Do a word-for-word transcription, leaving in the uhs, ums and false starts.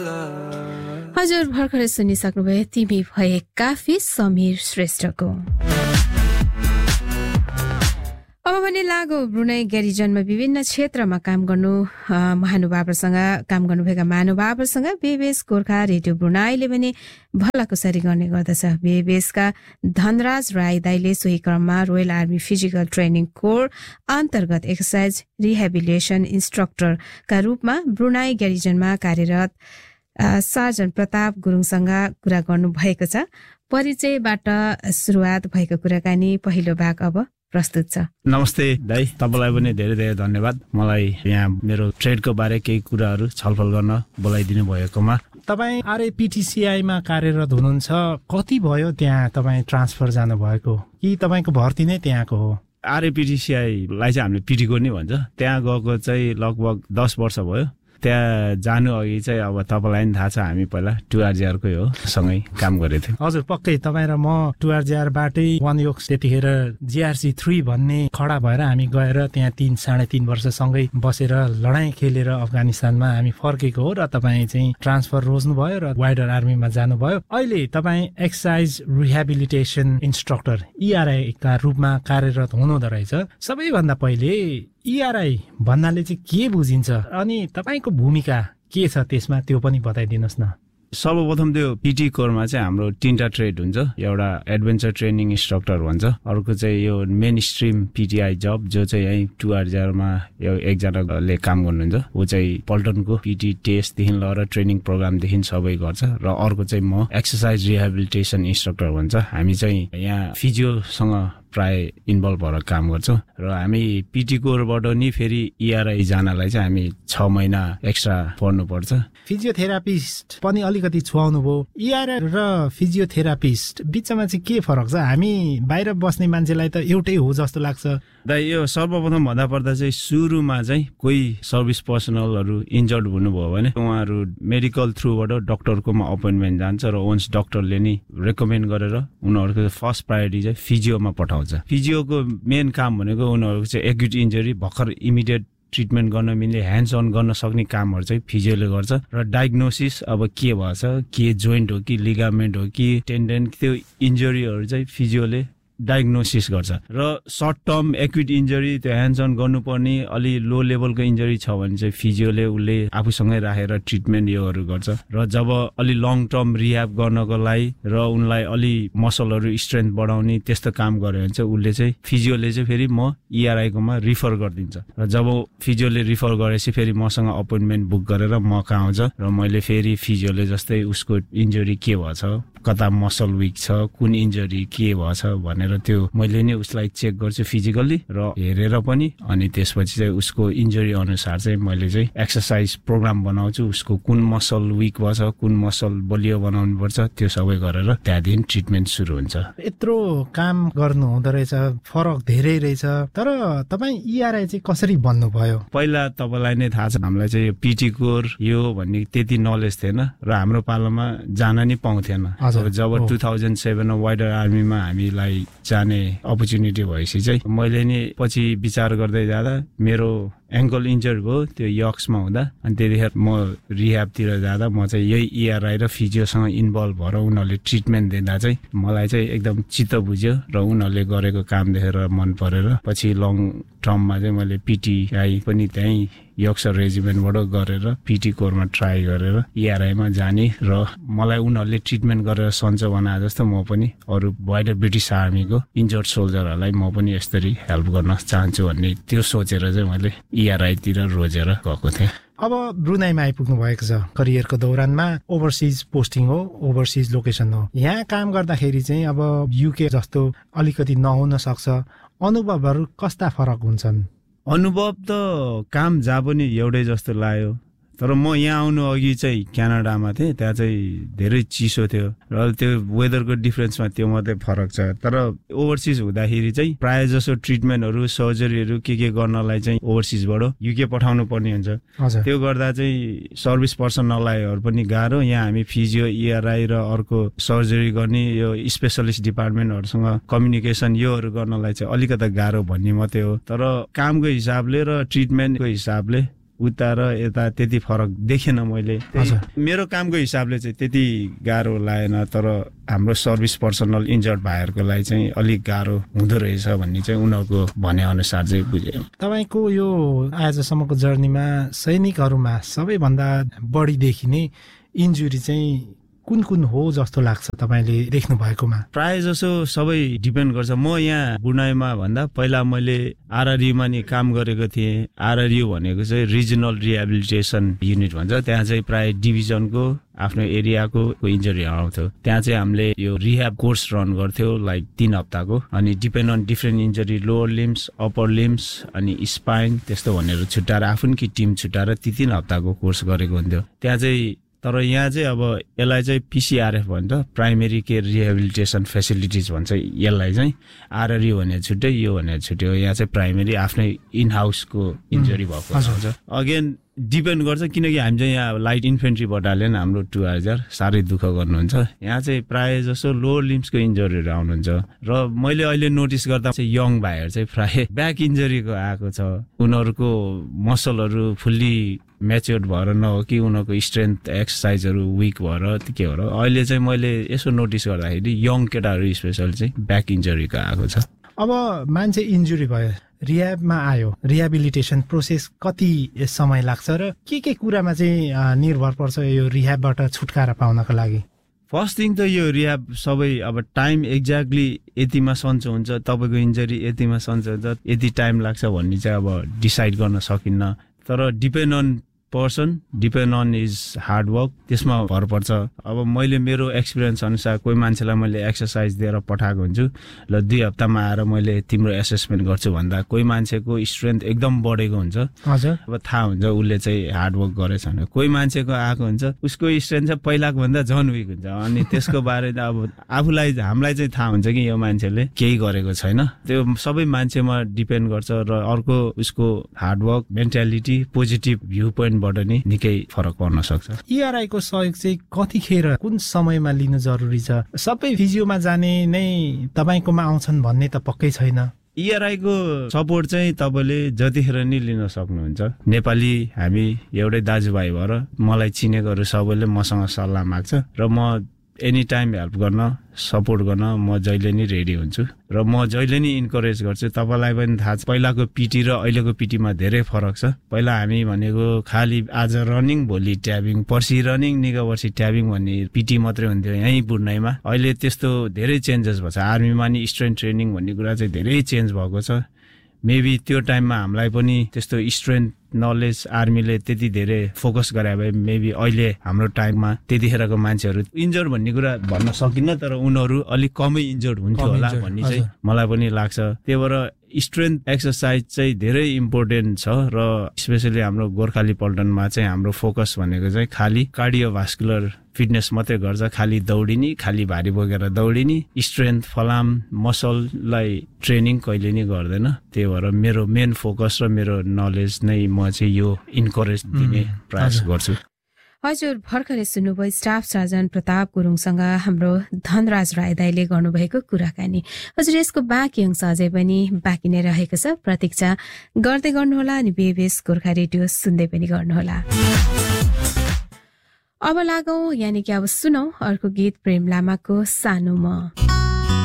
हजुर भर्खरै सुनिसक्नुभयो तिमी भए काफी समीर श्रेष्ठको। अब भने लागो ब्रुनाई ग्यारिजनमा विभिन्न क्षेत्रमा काम गर्नु महानुभावहरूसँग काम गर्नुभएका महानुभावहरूसँग बीबीएस गोर्खा रेडियो ब्रुनाईले भने भलाकुसारी गर्ने गर्दछ। बीबीएसका धनराज राई दाइले सोही क्रममा royal army physical training core अन्तर्गत एक्सर्साइज रिहेबिलिटेसन इन्स्ट्रक्टरका रूपमा ब्रुनाई ग्यारिजनमा कार्यरत सार्जन प्रताप गुरुङसँग कुरा गर्नु भएको छ। परिचयबाट सुरुवात भएको कुराकानी पहिलो भाग अब प्रस्तुत छ। नमस्ते दाइ, तपाईलाई पनि धेरै धेरै धन्यवाद मलाई यहाँ मेरो ट्रेडको बारे केही कुराहरू छलफल गर्न बोलाइदिनु भएकोमा। तपाईँ आरएपीटीसीआई मा कार्यरत हुनुहुन्छ, कति भयो त्यहाँ तपाईँ ट्रान्सफर जानु भएको कि तपाईँको भर्ती नै त्यहाँको हो? आरएपीटीसीआई लाई चाहिँ हामीले पीटीको नै भन्छ। त्यहाँ गएको चाहिँ लगभग दस वर्ष भयो। त्यहाँ जानु अघि चाहिँ अब तपाईँलाई पनि थाहा छ हामी पहिला टुआरजिआरकै हो, सँगै काम गरेको थियौँ। हजुर पक्कै तपाईँ र म टुआरजिआरबाटै वन योक्स त्यतिखेर जिआरसी थ्री भन्ने खडा भएर हामी गएर त्यहाँ तीन साढे तीन वर्ष सँगै बसेर लडाईँ खेलेर अफगानिस्तानमा हामी फर्केको हो र तपाईँ चाहिँ ट्रान्सफर रोज्नु भयो र वाइडर आर्मीमा जानुभयो। अहिले तपाईँ एक्सर्साइज रिहेबिलिटेसन इन्स्ट्रक्टर इआरआई का रूपमा कार्यरत हुनुहुँदो रहेछ। सबैभन्दा पहिले इआरआई भन्नाले चाहिँ के बुझिन्छ अनि तपाईको भूमिका के छ त्यसमा, त्यो पनि बताइदिनुहोस् न। सर्वप्रथम त्यो पीटी कोरमा चाहिँ हाम्रो तीनटा ट्रेड हुन्छ। एउटा एडभेन्चर ट्रेनिङ इन्स्ट्रक्टर भन्छ, अर्को चाहिँ यो मेन स्ट्रिम पीटीआई जब जो चाहिँ यही टुआरजिआरमा यो एकजनाले काम गर्नुहुन्छ, ऊ चाहिँ पल्टनको पीटी टेस्टदेखि लिएर ट्रेनिङ प्रोग्रामदेखि सबै गर्छ। र अर्को चाहिँ म एक्सर्साइज रिहेबिलिटेसन इन्स्ट्रक्टर भन्छ। हामी चाहिँ यहाँ फिजियोसँग प्राय इन्भल्भ भएर काम गर्छौँ र हामी पीटी कोरबाट नि फेरि इआरआई जानलाई चाहिँ हामी छ महिना एक्स्ट्रा पढ्नुपर्छ। फिजियोथेरापिस्ट पनि अलिकति छुवाउनु भयो। इआरआई र फिजियोथेरापिस्ट बिचमा चाहिँ के फरक छ? हामी बाहिर बस्ने मान्छेलाई त एउटै हो जस्तो लाग्छ। दाइ यो सर्वप्रथम भन्दा पर्दा चाहिँ सुरुमा चाहिँ कोही सर्भिस पर्सनलहरू इन्जर्ड हुनुभयो भने उहाँहरू मेडिकल थ्रुबाट डक्टरकोमा अपोइन्टमेन्ट जान्छ र वन्स डक्टरले नि रेकमेन्ड गरेर उनीहरूको फर्स्ट प्रायोरिटी चाहिँ फिजियोमा पठाउँछ। फिजियोको मेन काम भनेको उनीहरूको चाहिँ एक्युट इन्जरी भर्खर इमिडिएट ट्रिटमेन्ट गर्न मिल्ने ह्यान्ड्स अन गर्न सक्ने कामहरू चाहिँ फिजियोले गर्छ र डायग्नोसिस अब के भएछ, के जोइन्ट हो कि लिगामेन्ट हो कि टेन्डन, त्यो इन्जरीहरू चाहिँ फिजियोले डायग्नोसिस गर्छ। र सर्ट टर्म एक्युट इन्जरी त्यो ह्यान्ड्स अन गर्नुपर्ने अलि लो लेभलको इन्जरी छ भने चाहिँ फिजियोले उसले आफूसँगै राखेर ट्रिटमेन्ट योहरू गर्छ। र जब अलि लङ टर्म रिह्याब गर्नको लागि र उनलाई अलि मसलहरू स्ट्रेन्थ बढाउने त्यस्तो काम गर्यो भने चाहिँ उसले चाहिँ फिजियोले चाहिँ फेरि म इआरआईकोमा रिफर गरिदिन्छ। र जब फिजियोले रिफर गरेपछि फेरि मसँग अपोइन्टमेन्ट बुक गरेर म कहाँ आउँछ र मैले फेरि फिजियोले जस्तै उसको इन्जरी के भएछ, कता मसल विक छ, कुन इन्जरी के भएछ भनेर त्यो मैले नै उसलाई चेक गर्छु फिजिकली र हेरेर पनि। अनि त्यसपछि चाहिँ उसको इन्जरी अनुसार चाहिँ मैले चाहिँ एक्सर्साइज प्रोग्राम बनाउँछु। उसको कुन मसल विक भएछ, कुन मसल बलियो बनाउनु पर्छ, त्यो सबै गरेर त्यहाँदेखि ट्रिटमेन्ट सुरु हुन्छ। यत्रो काम गर्नु हुँदो रहेछ, फरक धेरै रहेछ। तर तपाईँ इआरआई चाहिँ कसरी बन्नुभयो? पहिला तपाईँलाई नै थाहा छ हामीलाई चाहिँ यो पीटी कोर यो भन्ने त्यति नलेज थिएन र हाम्रो पालोमा जान नै पाउँथेन। जब टु थाउजन्ड सेभेनमा वाइडर आर्मीमा हामीलाई जाने अपर्च्युनिटी भएपछि चाहिँ मैले नि पछि विचार गर्दै जाँदा मेरो एङ्कल इन्जर्ड भयो त्यो यक्समा हुँदा। अनि त्यतिखेर म रिह्याबतिर जाँदा म चाहिँ यही इआरआई र फिजियोसँग इन्भल्भ भएर उनीहरूले ट्रिटमेन्ट दिँदा चाहिँ मलाई चाहिँ एकदम चित्त बुझ्यो र उनीहरूले गरेको काम देखेर मन परेर पछि लङ टर्ममा चाहिँ मैले पिटिआई पनि त्यहीँ यक्सर रेजिमेन्टबाट गरेर पिटी कोरमा ट्राई गरेर इआरआईमा जाने र मलाई उनीहरूले ट्रिटमेन्ट गरेर सन्चो बनाए जस्तो म पनि अरू वाइडर ब्रिटिस आर्मीको इन्जर्ड सोल्जरहरूलाई म पनि यसरी हेल्प गर्न चाहन्छु भन्ने त्यो सोचेर चाहिँ मैले इआरआईतिर रोजेर गएको थिएँ। अब ब्रुनाईमा आइपुग्नु भएको छ। करियरको दौरानमा ओभरसिज पोस्टिङ हो, ओभरसिज लोकेसन हो। यहाँ काम गर्दाखेरि चाहिँ अब युके जस्तो अलिकति नहुन सक्छ। अनुभवहरू कस्ता फरक हुन्छन्? अनुभव त काम जहाँ पनि एउटै जस्तो लाग्यो। तर म यहाँ आउनु अघि चाहिँ क्यानाडामा थिएँ, त्यहाँ चाहिँ धेरै चिसो थियो र त्यो वेदरको डिफरेन्समा त्यो मात्रै फरक छ। तर ओभरसिज हुँदाखेरि चाहिँ प्रायः जसो ट्रिटमेन्टहरू सर्जरीहरू के के गर्नलाई चाहिँ ओभरसिजबाट युके पठाउनु पर्ने हुन्छ। त्यो गर्दा चाहिँ सर्भिस पर्सनललाई पनि गाह्रो। यहाँ हामी फिजियो इआरआई र अर्को सर्जरी गर्ने यो स्पेसलिस्ट डिपार्टमेन्टहरूसँग कम्युनिकेसन योहरू गर्नलाई चाहिँ अलिकति गाह्रो भन्ने मात्रै हो। तर कामको हिसाबले र ट्रिटमेन्टको हिसाबले उता र यता त्यति फरक देखेन मैले। मेरो कामको हिसाबले चाहिँ त्यति गाह्रो लागेन, तर हाम्रो सर्भिस पर्सनल इन्जर्ड भाइहरूको लागि चाहिँ अलिक गाह्रो हुँदो रहेछ भन्ने चाहिँ उनीहरूको भने अनुसार चाहिँ बुझेँ। तपाईँको यो आजसम्मको जर्नीमा सैनिकहरूमा सबैभन्दा बढी देखिने इन्जुरी चाहिँ कुन कुन हो जस्तो लाग्छ तपाईँले देख्नु भएकोमा? प्राय जसो सबै डिपेन्ड गर्छ। म यहाँ बुनाइमा भन्दा पहिला मैले आरआरयुमा नि काम गरेको थिएँ। आरआरयु भनेको चाहिँ रिजनल रिहेबिलिटेसन युनिट भन्छ। त्यहाँ चाहिँ प्राय डिभिजनको आफ्नो एरियाको इन्जुरी आउँथ्यो। त्यहाँ चाहिँ हामीले यो रिह्याब कोर्स रन गर्थ्यो लाइक तीन हप्ताको, अनि depend on different injury, lower limbs, upper limbs अनि स्पाइन त्यस्तो भनेर छुट्टाएर आफ्नै टिम छुट्टाएर ती तीन हप्ताको कोर्स गरेको हुन्थ्यो त्यहाँ चाहिँ। तर यहाँ चाहिँ अब यसलाई चाहिँ पिसिआरएफ भन्छ, प्राइमेरी केयर रिहेबिलिटेसन फेसिलिटिज भन्छ यसलाई चाहिँ। आरआरयु भने छुट्टै, यो भने छुट्टै हो। यहाँ चाहिँ प्राइमेरी आफ्नै इन हाउसको इन्जुरी भएको हुन्छ। अगेन डिपेन्ड गर्छ, किनकि हामी चाहिँ यहाँ लाइट इन्फेन्ट्री बटालियन हाम्रो टु हजार साह्रै दुःख गर्नुहुन्छ। यहाँ चाहिँ प्रायः जसो लोवर लिम्सको इन्जुरीहरू आउनुहुन्छ। र मैले अहिले नोटिस गर्दा चाहिँ यङ भाइहरू चाहिँ प्रायः ब्याक इन्जुरीको आएको छ। उनीहरूको मसलहरू फुल्ली म्याच्योर्ड भएर नहो कि उनीहरूको स्ट्रेन्थ एक्सर्साइजहरू विक भएर के भएर अहिले चाहिँ मैले यसो नोटिस गर्दाखेरि यङ केटाहरू स्पेसली चाहिँ ब्याक इन्जुरीको आएको छ। अब मान्छे इन्जुरी भयो, रिह्याबमा आयो, रिहेबिलिटेसन प्रोसेस कति समय लाग्छ र के के कुरामा चाहिँ निर्भर पर्छ यो रिह्याबबाट छुटकारा पाउनको लागि? फर्स्ट थिङ त यो रिह्याब सबै अब टाइम एक्ज्याक्टली यतिमा सन्चो हुन्छ, तपाईँको इन्जुरी यतिमा सन्चो हुन्छ, यति टाइम लाग्छ भन्ने चाहिँ अब डिसाइड गर्न सकिन्न। तर depend on person, depend on is hard work, त्यसमा भर पर्छ। अब मैले मेरो एक्सपिरियन्स अनुसार कोही मान्छेलाई मैले एक्सर्साइज दिएर पठाएको हुन्छु, ल दुई हप्तामा आएर मैले तिम्रो एसेसमेन्ट गर्छु भन्दा कोही मान्छेको स्ट्रेन्थ एकदम बढेको हुन्छ। हजुर, अब थाहा हुन्छ उसले चाहिँ हार्ड वर्क गरेछ भने। कोही मान्छेको आएको हुन्छ उसको स्ट्रेन्थ चाहिँ पहिलाको भन्दा झन् विक हुन्छ, अनि त्यसको बारेमा अब आफूलाई हामीलाई चाहिँ थाहा हुन्छ कि यो मान्छेले केही गरेको छैन। त्यो सबै मान्छेमा डिपेन्ड गर्छ। र अर्को उसको hard work, mentality, positive view point बाट नि निकै फरक पर्न सक्छ। इआरआई को सहयोग चाहिँ कतिखेर कुन समयमा लिनु जरुरी छ? सबै फिजियोमा जाने नै तपाईकोमा आउँछन् भन्ने त पक्कै छैन। इआरआई को सपोर्ट चाहिँ तपाईँले जतिखेर नि लिन सक्नुहुन्छ। नेपाली हामी एउटै दाजुभाइ भएर मलाई चिनेकोहरू सबैले मसँग सल्लाह माग्छ र म एनी टाइम हेल्प गर्न, सपोर्ट गर्न म जहिले नि रेडी हुन्छु र म जहिले नि इन्करेज गर्छु। तपाईँलाई पनि थाहा छ पहिलाको पिटी र अहिलेको पिटीमा धेरै फरक छ। पहिला हामी भनेको खालि आज रनिङ, भोलि ट्याबिङ, पर्सि रनिङ, निगा पर्सि ट्याबिङ भन्ने पिटी मात्रै हुन्थ्यो यहीँ बुढ्नाइमा। अहिले त्यस्तो धेरै चेन्जेस भएको छ। आर्मीमा नि स्ट्रेन्थ ट्रेनिङ भन्ने कुरा चाहिँ धेरै चेन्ज भएको छ। मेबी त्यो टाइममा हामीलाई पनि त्यस्तो स्ट्रेन्थ नलेज आर्मीले त्यति धेरै फोकस गरे भए मेबी अहिले हाम्रो टाइममा त्यतिखेरको मान्छेहरू इन्जर्ड भन्ने कुरा भन्न सकिन्न, तर उनीहरू अलिक कमै इन्जर्ड हुन्थ्यो होला भन्ने चाहिँ मलाई पनि लाग्छ। त्यही भएर स्ट्रेन्थ एक्सर्साइज चाहिँ धेरै इम्पोर्टेन्ट छ र स्पेसली हाम्रो गोर्खाली पल्टनमा चाहिँ हाम्रो फोकस भनेको चाहिँ खालि कार्डियोभास्कुलर फिटनेस मात्रै गर्छ। खालि दौडिने, खालि भारी बोकेर दौडिने, स्ट्रेन्थ फलाम मसललाई ट्रेनिङ कहिले नि गर्दैन। त्यही भएर मेरो मेन फोकस र मेरो नलेज नै म चाहिँ यो इन्करेज दिने प्रयास गर्छु। हजुर, भर्खरै सुन्नुभयो स्टाफ सर्जन प्रताप गुरुङसँग हाम्रो धनराज राई दाइले गर्नुभएको कुराकानी। हजुर, यसको बाँकी अंश अझै पनि बाँकी नै रहेको छ। प्रतीक्षा गर्दै गर्नुहोला अनि बेबेस गोर्खा रेडियो सुन्दै पनि गर्नुहोला। अब लागौं यानि कि अब सुनौ अर्को गीत प्रेम लामाको सानो म।